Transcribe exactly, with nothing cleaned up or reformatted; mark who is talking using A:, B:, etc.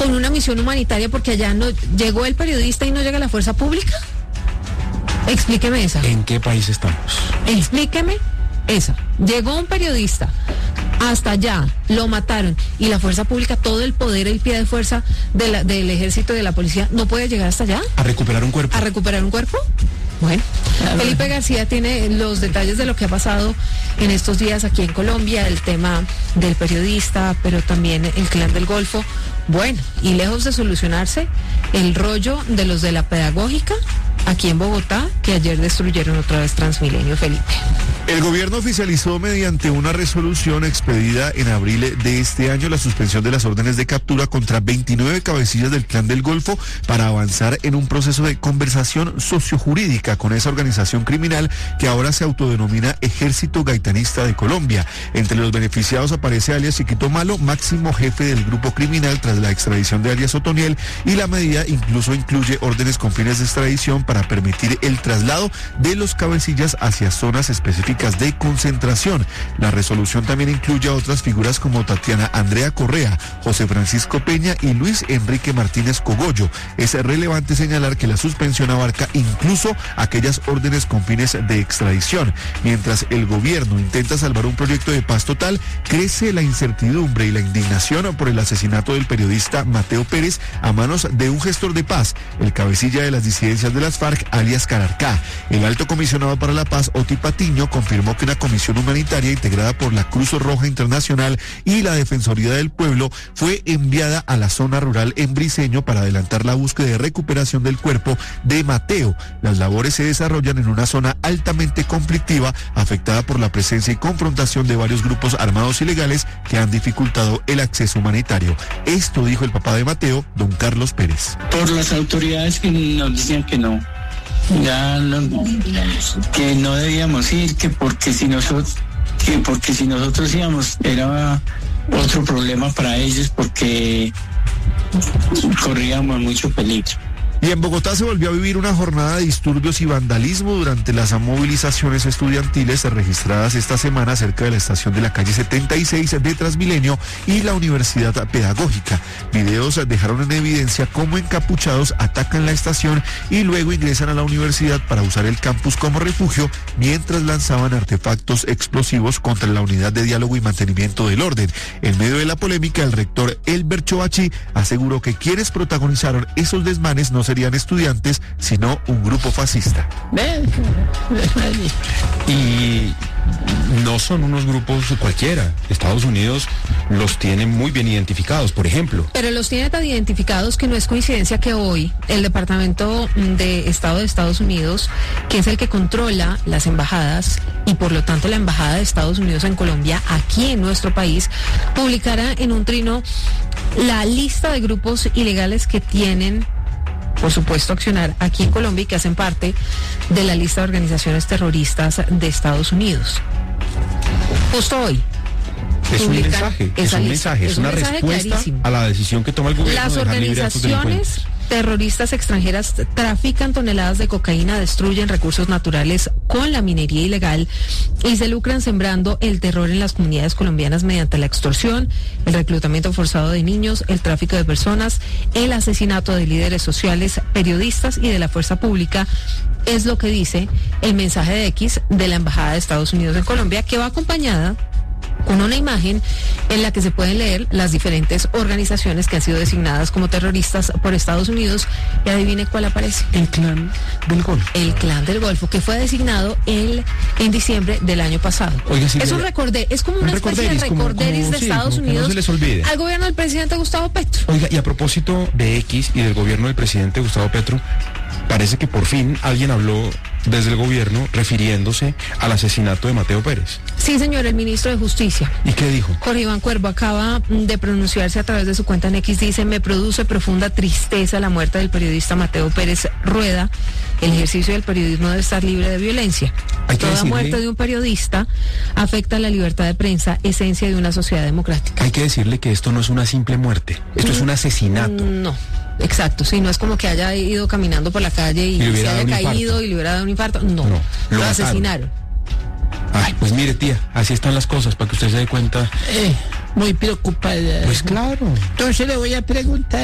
A: con una misión humanitaria porque allá no llegó el periodista y no llega la fuerza pública? Explíqueme esa.
B: ¿En qué país estamos?
A: Explíqueme esa. Llegó un periodista hasta allá, lo mataron y la fuerza pública, todo el poder, el pie de fuerza de la, del ejército y de la policía, ¿no puede llegar hasta allá?
B: ¿A recuperar un cuerpo?
A: ¿A recuperar un cuerpo? Bueno, claro. Felipe García tiene los detalles de lo que ha pasado en estos días aquí en Colombia, el tema del periodista, pero también el Clan del Golfo. Bueno, y lejos de solucionarse, el rollo de los de la pedagógica aquí en Bogotá, que ayer destruyeron otra vez Transmilenio, Felipe.
C: El gobierno oficializó mediante una resolución expedida en abril de este año la suspensión de las órdenes de captura contra veintinueve cabecillas del Clan del Golfo para avanzar en un proceso de conversación sociojurídica con esa organización criminal que ahora se autodenomina Ejército Gaitanista de Colombia. Entre los beneficiados aparece alias Chiquito Malo, máximo jefe del grupo criminal tras la extradición de alias Otoniel, y la medida incluso incluye órdenes con fines de extradición para permitir el traslado de los cabecillas hacia zonas específicas de concentración. La resolución también incluye a otras figuras como Tatiana Andrea Correa, José Francisco Peña y Luis Enrique Martínez Cogollo. Es relevante señalar que la suspensión abarca incluso aquellas órdenes con fines de extradición. Mientras el gobierno intenta salvar un proyecto de paz total, crece la incertidumbre y la indignación por el asesinato del periodista Mateo Pérez a manos de un gestor de paz, el cabecilla de las disidencias de las FARC, alias Cararcá. El alto comisionado para la paz, Oti Patiño, confirmó que una comisión humanitaria integrada por la Cruz Roja Internacional y la Defensoría del Pueblo fue enviada a la zona rural en Briceño para adelantar la búsqueda de recuperación del cuerpo de Mateo. Las labores se desarrollan en una zona altamente conflictiva, afectada por la presencia y confrontación de varios grupos armados ilegales que han dificultado el acceso humanitario. Esto dijo el papá de Mateo, don Carlos Pérez.
D: Por las autoridades que nos decían que no. Ya no, que no debíamos ir, que porque si nosotros que porque si nosotros íbamos era otro problema para ellos porque corríamos mucho peligro.
C: Y en Bogotá se volvió a vivir una jornada de disturbios y vandalismo durante las movilizaciones estudiantiles registradas esta semana cerca de la estación de la calle setenta y seis de Transmilenio y la Universidad Pedagógica. Videos dejaron en evidencia cómo encapuchados atacan la estación y luego ingresan a la universidad para usar el campus como refugio mientras lanzaban artefactos explosivos contra la unidad de diálogo y mantenimiento del orden. En medio de la polémica, el rector Elber Choachí aseguró que quienes protagonizaron esos desmanes no se serían estudiantes, sino un grupo fascista.
B: Y no son unos grupos cualquiera. Estados Unidos los tiene muy bien identificados, por ejemplo.
A: Pero los tiene tan identificados que no es coincidencia que hoy el Departamento de Estado de Estados Unidos, que es el que controla las embajadas y por lo tanto la Embajada de Estados Unidos en Colombia, aquí en nuestro país, publicará en un trino la lista de grupos ilegales que tienen, por supuesto, accionar aquí en Colombia y que hacen parte de la lista de organizaciones terroristas de Estados Unidos. Justo hoy.
B: Es un mensaje, es un mensaje, es una respuesta a la decisión que toma el gobierno.
A: Las organizaciones terroristas extranjeras trafican toneladas de cocaína, destruyen recursos naturales con la minería ilegal y se lucran sembrando el terror en las comunidades colombianas mediante la extorsión, el reclutamiento forzado de niños, el tráfico de personas, el asesinato de líderes sociales, periodistas y de la fuerza pública. Es lo que dice el mensaje de X de la Embajada de Estados Unidos en Colombia, que va acompañada con una imagen en la que se pueden leer las diferentes organizaciones que han sido designadas como terroristas por Estados Unidos. Y adivine cuál aparece.
B: El Clan del Golfo.
A: El Clan del Golfo, que fue designado el, en diciembre del año pasado.
B: Oiga, sí,
A: es un recordé, es como una especie de recorderis de Estados Unidos
B: no se les olvide.
A: Al gobierno del presidente Gustavo Petro.
B: Oiga, y a propósito de X y del gobierno del presidente Gustavo Petro, parece que por fin alguien habló desde el gobierno refiriéndose al asesinato de Mateo Pérez.
A: Sí, señor, el ministro de Justicia.
B: ¿Y qué dijo?
A: Jorge Iván Cuervo acaba de pronunciarse a través de su cuenta en X. Dice: me produce profunda tristeza la muerte del periodista Mateo Pérez Rueda. El ejercicio del periodismo debe estar libre de violencia. Toda decirle... muerte de un periodista afecta la libertad de prensa, esencia de una sociedad democrática.
B: Hay que decirle que esto no es una simple muerte, esto mm, es un asesinato.
A: No. Exacto, sí, no es como que haya ido caminando por la calle y, y se haya caído y le hubiera dado un infarto. No, no lo, lo asesinaron.
B: Ay, pues mire, tía, así están las cosas, para que usted se dé cuenta.
E: Eh, muy preocupada.
B: Pues claro.
E: Entonces le voy a preguntar.